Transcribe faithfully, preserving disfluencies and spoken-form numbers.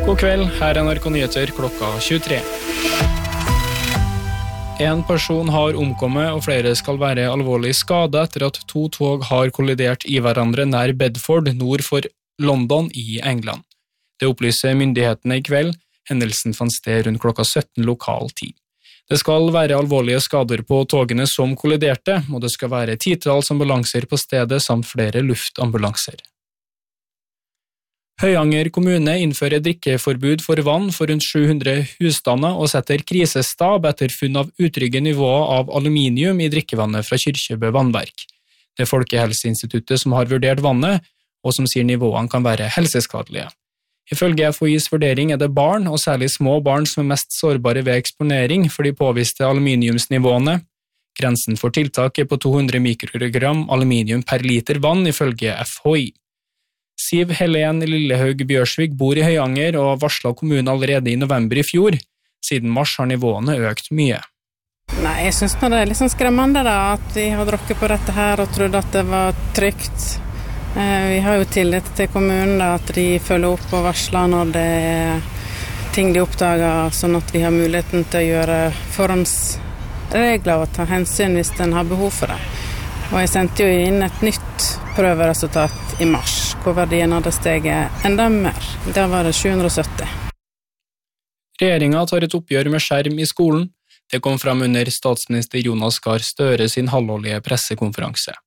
God kveld, her er N R K Nyheter klokka tjuetre. En person har omkommet og flere skal være alvorlig skadet etter at to tog har kollidert i hverandre nær Bedford nord for London i England. Det opplyser myndighetene i kveld. Hendelsen fant sted rundt klokka sytten lokal tid. Det skal være alvorlige skader på togene som kolliderte, og det skal være titalls ambulanser på stedet samt flere luftambulanser. Høyanger kommune innfører drikkeforbud for vann for rundt sju hundre husstander og setter krisestab etter funn av utrygge nivåer av aluminium i drikkevannet fra Kyrkjebø vannverk. Det er Folkehelseinstituttet som har vurdert vannet, og som sier nivåene kan være helseskadelige. Ifølge F H I's vurdering er det barn, og særlig små barn, som er mest sårbare ved eksponering for de påviste aluminiumsnivåene. Grensen for tiltak er på to hundre mikrogram aluminium per liter vann, ifølge F H I. Siv Helen Lillehaug Bjørsvik bor i Høyanger og varslet kommunen allerede i november i fjor. Siden mars har nivåene økt mye. Nei, jeg synes det er litt sånn skremmende da, at vi har drukket på dette her og trodde at det var trygt. Vi har jo tillit til kommunen da, at de følger opp og varsler når det er ting de oppdager, sånn at vi har muligheten til å gjøre forhåndsregler og ta hensyn hvis den har behov for det. Og jeg sendte jo inn et nytt prøveresultat i mars, hvor verdien hadde steget enda mer. Da var det sju hundre og sytti. Regjeringen tar et oppgjør med skjerm i skolen. Det kom frem under statsminister Jonas Gahr Støre sin halvårlige pressekonferanse.